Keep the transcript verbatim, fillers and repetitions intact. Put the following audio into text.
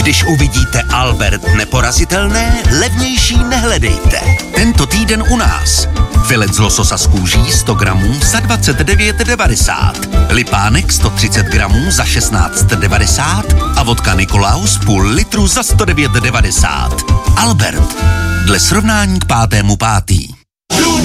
Když uvidíte Albert neporazitelné, levnější nehledejte. Tento týden u nás. Filet z lososa z kůží sto gramů za dvacet devět devadesát. Lipánek sto třicet gramů za šestnáct devadesát a vodka Nikolaus půl litru za sto devět devadesát. Albert. Dle srovnání k pátému pátý.